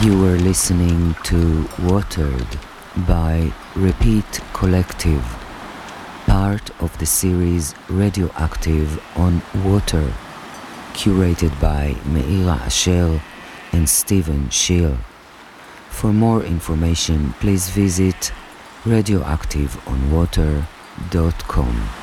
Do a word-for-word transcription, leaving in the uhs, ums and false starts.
You were listening to Watered by Repeat Collective, part of the series Radioactive on Water, curated by Meira Asher and Stephen Schill. For more information, please visit radioactive on water dot com.